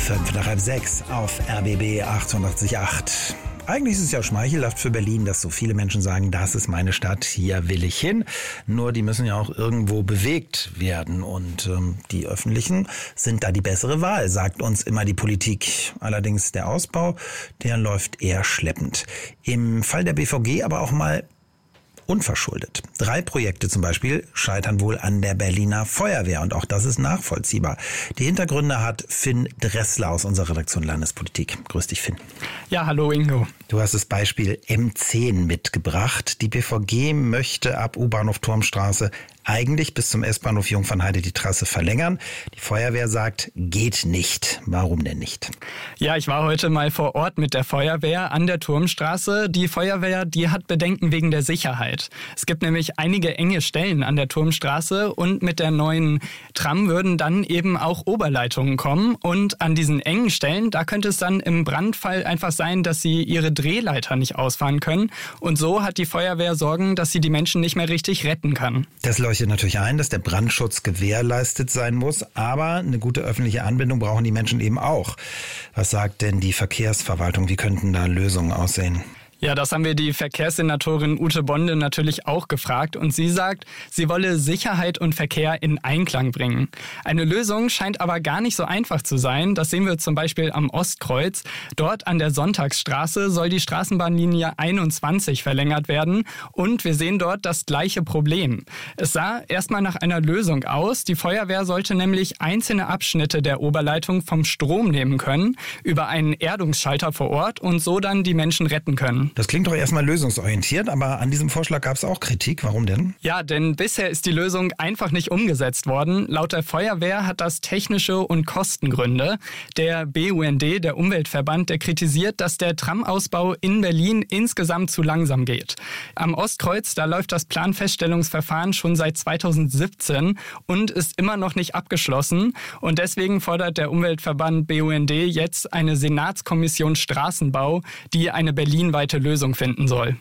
5:05 auf RBB 88.8. Eigentlich ist es ja schmeichelhaft für Berlin, dass so viele Menschen sagen, das ist meine Stadt, hier will ich hin. Nur die müssen ja auch irgendwo bewegt werden und die Öffentlichen sind da die bessere Wahl, sagt uns immer die Politik. Allerdings der Ausbau, der läuft eher schleppend. Im Fall der BVG aber auch mal unverschuldet. 3 Projekte zum Beispiel scheitern wohl an der Berliner Feuerwehr und auch das ist nachvollziehbar. Die Hintergründe hat Finn Dressler aus unserer Redaktion Landespolitik. Grüß dich, Finn. Ja, hallo Ingo. Du hast das Beispiel M10 mitgebracht. Die BVG möchte ab U-Bahnhof Turmstraße eigentlich bis zum S-Bahnhof Jungfernheide die Trasse verlängern. Die Feuerwehr sagt, geht nicht. Warum denn nicht? Ja, ich war heute mal vor Ort mit der Feuerwehr an der Turmstraße. Die Feuerwehr, die hat Bedenken wegen der Sicherheit. Es gibt nämlich einige enge Stellen an der Turmstraße und mit der neuen Tram würden dann eben auch Oberleitungen kommen. Und an diesen engen Stellen, da könnte es dann im Brandfall einfach sein, dass sie ihre Drehleiter nicht ausfahren können. Und so hat die Feuerwehr Sorgen, dass sie die Menschen nicht mehr richtig retten kann. Das leuchtet natürlich ein, dass der Brandschutz gewährleistet sein muss, aber eine gute öffentliche Anbindung brauchen die Menschen eben auch. Was sagt denn die Verkehrsverwaltung? Wie könnten da Lösungen aussehen? Ja, das haben wir die Verkehrssenatorin Ute Bonde natürlich auch gefragt und sie sagt, sie wolle Sicherheit und Verkehr in Einklang bringen. Eine Lösung scheint aber gar nicht so einfach zu sein. Das sehen wir zum Beispiel am Ostkreuz. Dort an der Sonntagsstraße soll die Straßenbahnlinie 21 verlängert werden und wir sehen dort das gleiche Problem. Es sah erstmal nach einer Lösung aus. Die Feuerwehr sollte nämlich einzelne Abschnitte der Oberleitung vom Strom nehmen können, über einen Erdungsschalter vor Ort und so dann die Menschen retten können. Das klingt doch erstmal lösungsorientiert, aber an diesem Vorschlag gab es auch Kritik. Warum denn? Ja, denn bisher ist die Lösung einfach nicht umgesetzt worden. Laut der Feuerwehr hat das technische und Kostengründe. Der BUND, der Umweltverband, der kritisiert, dass der Tramausbau in Berlin insgesamt zu langsam geht. Am Ostkreuz, da läuft das Planfeststellungsverfahren schon seit 2017 und ist immer noch nicht abgeschlossen. Und deswegen fordert der Umweltverband BUND jetzt eine Senatskommission Straßenbau, die eine berlinweite Lösung finden soll.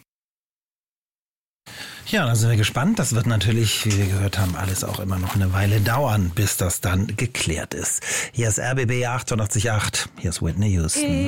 Ja, da sind wir gespannt. Das wird natürlich, wie wir gehört haben, alles auch immer noch eine Weile dauern, bis das dann geklärt ist. Hier ist RBB 88.8. Hier ist Whitney Houston.